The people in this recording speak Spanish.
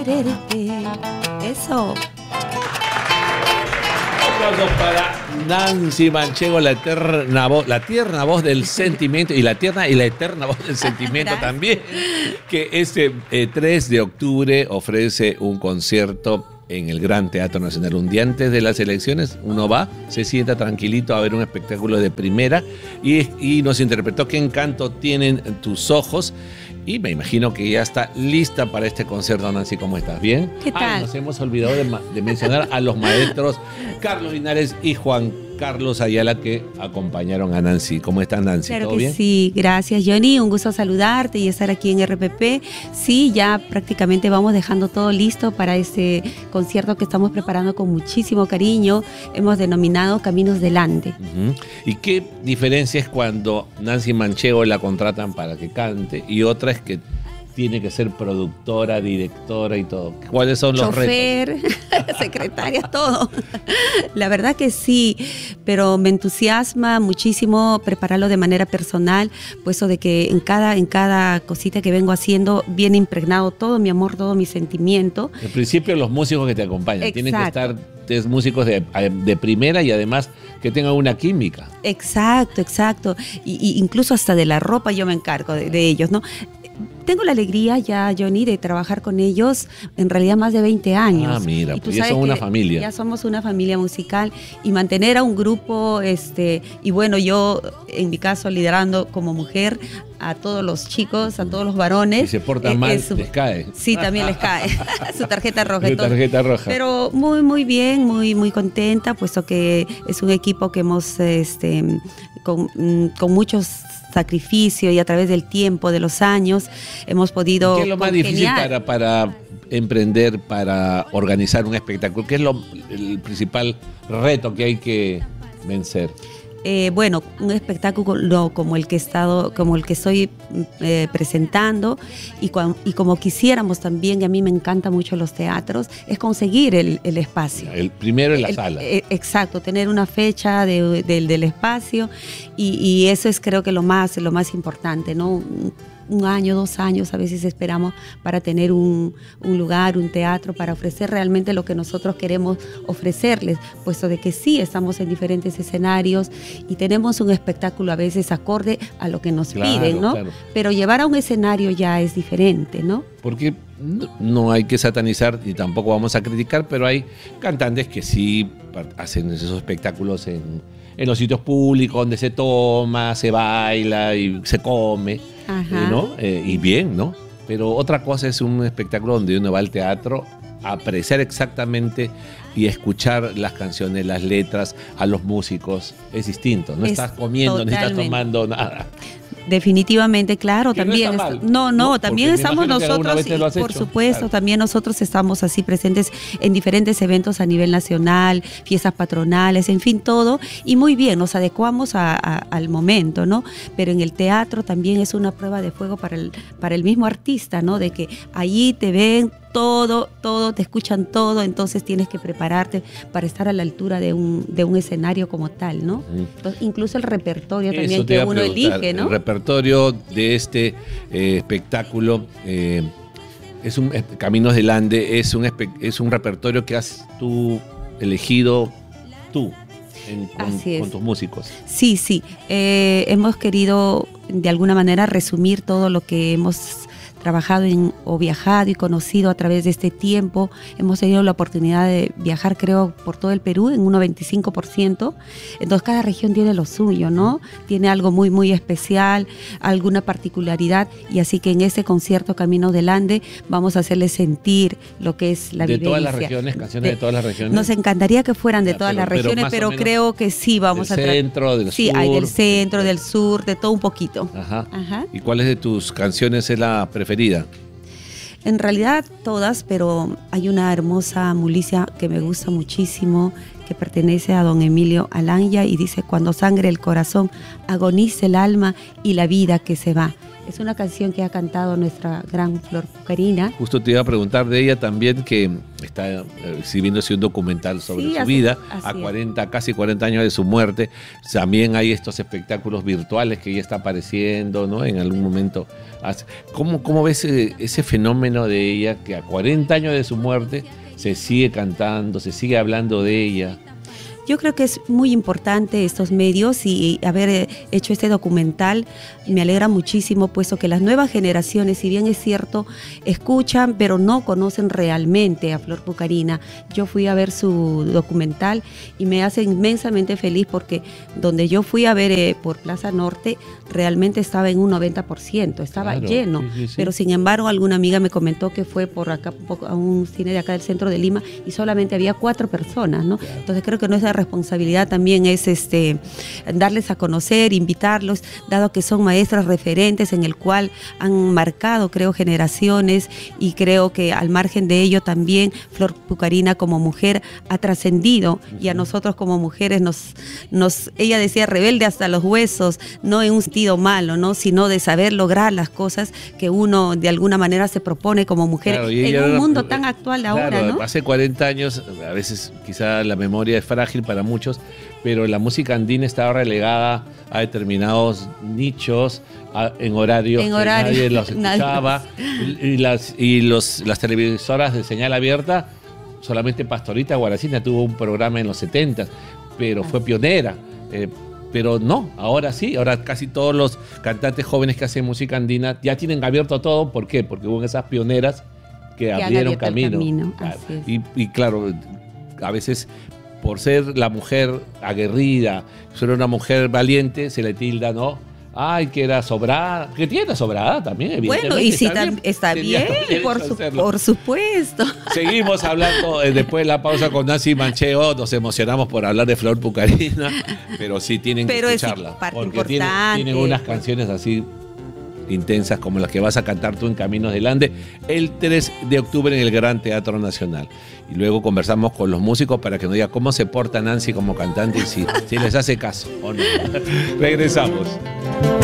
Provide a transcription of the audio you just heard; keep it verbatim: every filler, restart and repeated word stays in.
quererte. Eso. Aplausos para Nancy Manchego, la eterna voz, la tierna voz del sentimiento y la tierna y la eterna voz del sentimiento también, que este eh, tres de octubre ofrece un concierto en el Gran Teatro Nacional. Un día antes de las elecciones uno va, se sienta tranquilito a ver un espectáculo de primera y, y nos interpretó Qué encanto tienen tus ojos. Y me imagino que ya está lista para este concierto. Nancy, ¿cómo estás? ¿Bien? ¿Qué tal? Ay, nos hemos olvidado de, de mencionar a los maestros Carlos Linares y Juan Carlos Ayala, que acompañaron a Nancy. ¿Cómo estás, Nancy? Claro ¿Todo que bien? sí, gracias, Johnny. Un gusto saludarte y estar aquí en R P P. Sí, ya prácticamente vamos dejando todo listo para este concierto que estamos preparando con muchísimo cariño. Hemos denominado Caminos del Ande. Uh-huh. ¿Y qué diferencia es cuando Nancy Manchego la contratan para que cante y otra es que tiene que ser productora, directora y todo? ¿Cuáles son los Chofer, retos? secretaria, todo. La verdad que sí, pero me entusiasma muchísimo prepararlo de manera personal, puesto de que en cada, en cada cosita que vengo haciendo viene impregnado todo mi amor, todo mi sentimiento. En principio los músicos que te acompañan Exacto. tienen que estar tres músicos de, de primera y además que tengan una química. Exacto, exacto. Y, y incluso hasta de la ropa yo me encargo de, de ellos, ¿no? Tengo la alegría ya, Johnny, de trabajar con ellos en realidad más de veinte años. Ah, mira, y pues ya son una familia. Ya somos una familia musical y mantener a un grupo, este, y bueno, yo en mi caso liderando como mujer a todos los chicos, a todos los varones. Si se portan eh, mal, es, les cae. Sí, también les cae su tarjeta roja. Su tarjeta roja. Pero muy, muy bien, muy, muy contenta, puesto que es un equipo que hemos, este, con, con muchos sacrificio y a través del tiempo, de los años, hemos podido ¿Qué es lo más congeniar. difícil para, para emprender, para organizar un espectáculo? ¿Qué es lo, el principal reto que hay que vencer? Eh, bueno, un espectáculo como el que he estado, como el que estoy eh, presentando y, cuan, y como quisiéramos también, y a mí me encantan mucho los teatros, es conseguir el, el espacio. El primero en la el, sala. Eh, exacto, tener una fecha de, de, del espacio y, y eso es creo que lo más, lo más importante, ¿no? Un año, dos años, a veces esperamos para tener un, un lugar, un teatro, para ofrecer realmente lo que nosotros queremos ofrecerles, puesto de que sí, estamos en diferentes escenarios y tenemos un espectáculo a veces acorde a lo que nos claro, piden, ¿no? Claro. Pero llevar a un escenario ya es diferente, ¿no? Porque no hay que satanizar y tampoco vamos a criticar, pero hay cantantes que sí hacen esos espectáculos en, en los sitios públicos donde se toma, se baila y se come. Eh, ¿no? Eh, y bien, ¿no? Pero otra cosa es un espectáculo donde uno va al teatro a apreciar exactamente y escuchar las canciones, las letras, a los músicos. Es distinto, no es estás comiendo, totalmente. Ni estás tomando nada. Definitivamente, claro, que también. No, está, no, no, no también estamos nosotros, y, por hecho. supuesto, claro. También nosotros estamos así presentes en diferentes eventos a nivel nacional, fiestas patronales, en fin, todo, y muy bien, nos adecuamos a, a, al momento, ¿no? Pero en el teatro también es una prueba de fuego para el, para el mismo artista, ¿no? De que allí te ven todo, todo, te escuchan todo, entonces tienes que prepararte para estar a la altura de un, de un escenario como tal, ¿no? Entonces, incluso el repertorio Eso también que uno elige, ¿no? El repertorio de este eh, espectáculo eh, es un eh, Caminos del Ande, es un, es un repertorio que has tú elegido tú en, con, con tus músicos. Sí, sí. Eh, hemos querido de alguna manera resumir todo lo que hemos trabajado en, o viajado y conocido a través de este tiempo. Hemos tenido la oportunidad de viajar, creo, por todo el Perú en un noventa y cinco por ciento. Entonces cada región tiene lo suyo, ¿no? Tiene algo muy, muy especial, alguna particularidad, y así que en este concierto Camino del Ande vamos a hacerles sentir lo que es la de vivencia. De todas las regiones, canciones de, de todas las regiones. Nos encantaría que fueran de todas pero, las regiones, pero, pero creo que sí vamos del a traer. Centro, del sí, sur. hay del centro, del sur, de todo un poquito. Ajá. Ajá. ¿Y cuáles de tus canciones es la preferida? En realidad todas, pero hay una hermosa mulicia que me gusta muchísimo, que pertenece a don Emilio Alanya y dice: cuando sangre el corazón, agoniza el alma y la vida que se va. Es una canción que ha cantado nuestra gran Flor Pucarina. Justo te iba a preguntar de ella también, que está exhibiéndose un documental sobre sí, su así, vida, así a cuarenta, casi cuarenta años de su muerte. También hay estos espectáculos virtuales que ella está apareciendo, ¿no? En algún momento. ¿Cómo, cómo ves ese, ese fenómeno de ella, que a cuarenta años de su muerte se sigue cantando, se sigue hablando de ella? Yo creo que es muy importante estos medios y haber hecho este documental me alegra muchísimo, puesto que las nuevas generaciones, si bien es cierto, escuchan, pero no conocen realmente a Flor Pucarina. Yo fui a ver su documental y me hace inmensamente feliz porque donde yo fui a ver eh, por Plaza Norte, realmente estaba en un noventa por ciento, estaba claro, lleno. Sí, sí, sí. Pero sin embargo, alguna amiga me comentó que fue por acá a un cine de acá del centro de Lima y solamente había cuatro personas, ¿no? Claro. Entonces creo que nuestra responsabilidad también es este, darles a conocer, invitarlos, dado que son maestras referentes en el cual han marcado, creo, generaciones, y creo que al margen de ello también Flor Pucarina como mujer ha trascendido, y a nosotros como mujeres nos, nos, ella decía, rebelde hasta los huesos, no en un sentido malo, ¿no? Sino de saber lograr las cosas que uno de alguna manera se propone como mujer, claro, en un mundo tan actual ahora, claro, ¿no? Hace cuarenta años, a veces quizá la memoria es frágil para muchos, pero la música andina estaba relegada a determinados nichos, a, en horarios en que horario, nadie los escuchaba, nadie. y, las, y los, las televisoras de señal abierta, solamente Pastorita Guaracina tuvo un programa en los setenta, pero fue pionera. Eh, Pero no, ahora sí, ahora casi todos los cantantes jóvenes que hacen música andina ya tienen abierto todo. ¿Por qué? Porque hubo esas pioneras que, que abrieron camino. camino. Claro. Y, y claro, a veces por ser la mujer aguerrida, ser una mujer valiente, se le tilda, ¿no? Ay, que era sobrada, que tiene sobrada también, evidentemente. Bueno, y si está bien, está bien por, su, por supuesto. Seguimos hablando eh, después de la pausa con Nancy Manchego, nos emocionamos por hablar de Flor Pucarina, pero sí tienen que pero escucharla. Es parte porque importante. Tienen, tienen unas canciones así intensas como las que vas a cantar tú en Caminos del Ande el tres de octubre en el Gran Teatro Nacional. Y luego conversamos con los músicos para que nos diga cómo se porta Nancy como cantante y si, si les hace caso o no. Regresamos.